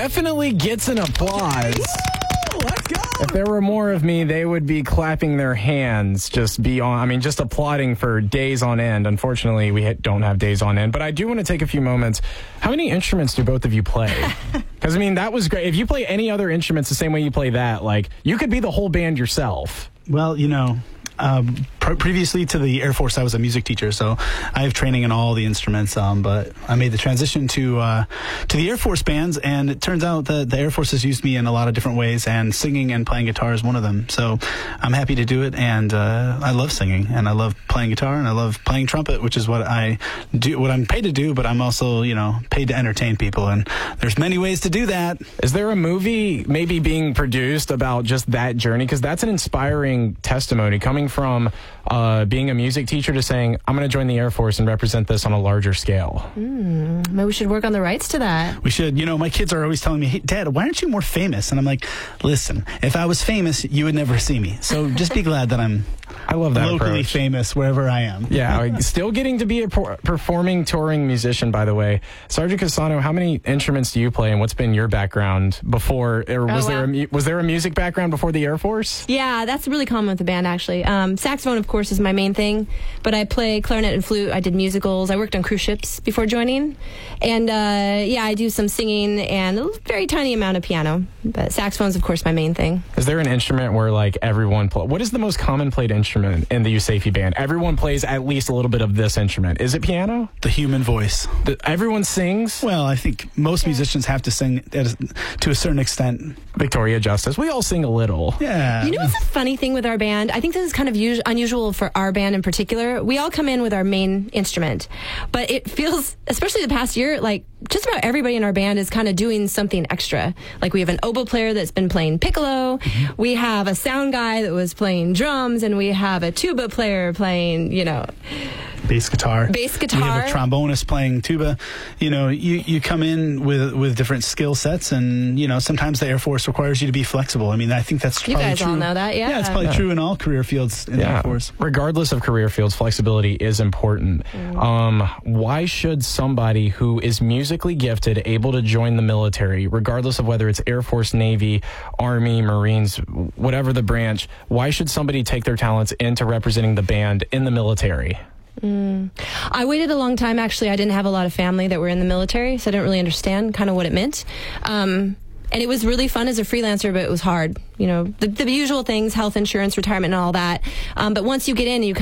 definitely gets an applause. Let's go. If there were more of me, they would be clapping their hands, just applauding for days on end. Unfortunately, we don't have days on end, but I do want to take a few moments. How many instruments do both of you play? Because, that was great. If you play any other instruments the same way you play that, you could be the whole band yourself. Well, previously to the Air Force, I was a music teacher, so I have training in all the instruments. But I made the transition to the Air Force bands, and it turns out that the Air Force has used me in a lot of different ways, and singing and playing guitar is one of them. So I'm happy to do it, and I love singing, and I love playing guitar, and I love playing trumpet, which is what I do, what I'm paid to do. But I'm also, paid to entertain people, and there's many ways to do that. Is there a movie maybe being produced about just that journey? Because that's an inspiring testimony coming from being a music teacher to saying, I'm going to join the Air Force and represent this on a larger scale. Maybe we should work on the rights to that. We should. My kids are always telling me, hey, Dad, why aren't you more famous? And I'm like, listen, if I was famous, you would never see me. So just be glad that I love that locally approach. famous wherever I am. Yeah, still getting to be a performing, touring musician, by the way. Sergeant Cassano, how many instruments do you play, and what's been your background before? Or was there a music background before the Air Force? Yeah, that's really common with the band, actually. Saxophone, of course, is my main thing, but I play clarinet and flute. I did musicals. I worked on cruise ships before joining. And, I do some singing and a very tiny amount of piano. But saxophone's, of course, my main thing. Is there an instrument where, everyone what is the most common played instrument in the USAFE band? Everyone plays at least a little bit of this instrument. Is it piano? The human voice. Everyone sings? Well, I think most musicians have to sing to a certain extent. Victoria Justice. We all sing a little. Yeah. You know what's a funny thing with our band? I think this is kind of unusual for our band in particular. We all come in with our main instrument, but it feels, especially the past year, like just about everybody in our band is kind of doing something extra. Like we have an oboe player that's been playing piccolo. Mm-hmm. We have a sound guy that was playing drums, and we have a tuba player playing, bass guitar. We have a trombonist playing tuba. You come in with different skill sets, and sometimes the Air Force requires you to be flexible. I think that's probably true. You guys true. all know that, yeah. Yeah, it's probably true in all career fields in the Air Force. Regardless of career fields, flexibility is important. Why should somebody who is musically gifted able to join the military, regardless of whether it's Air Force, Navy, Army, Marines, whatever the branch, why should somebody take their talents into representing the band in the military? I waited a long time. Actually, I didn't have a lot of family that were in the military, so I didn't really understand kind of what it meant. And it was really fun as a freelancer, but it was hard. The usual things, health insurance, retirement, and all that. But once you get in, you